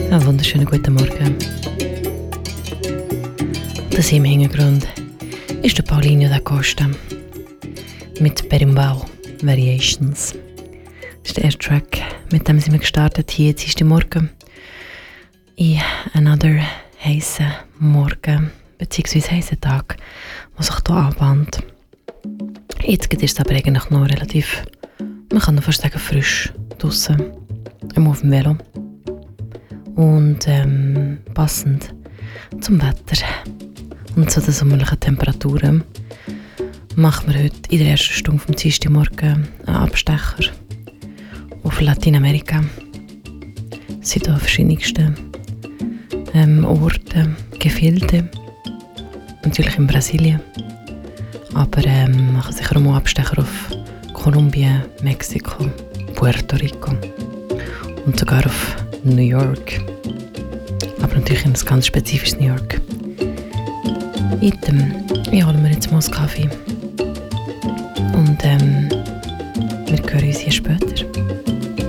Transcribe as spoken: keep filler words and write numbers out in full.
Einen wunderschönen guten Morgen. Das hier im Hintergrund ist der Paulinho da Costa mit Berimbau Variations. Das ist der erste Track, mit dem sind wir gestartet hier jetzt ist der Morgen in another heißen Morgen beziehungsweise heißen Tag, der sich hier anbahnt. Jetzt ist es aber eigentlich noch relativ, man kann fast sagen, frisch draussen, auf dem Velo. Und ähm, passend zum Wetter und zu den sommerlichen Temperaturen machen wir heute in der ersten Stunde vom Dienstagmorgen einen Abstecher auf Lateinamerika. Es sind hier verschiedenste ähm, Orte, Gefilde, natürlich in Brasilien, aber ähm, machen sicher auch mal Abstecher auf Kolumbien, Mexiko, Puerto Rico und sogar auf New York. Aber natürlich in ein ganz spezifisches New York. Item, ich hole mir jetzt mal einen Kaffee.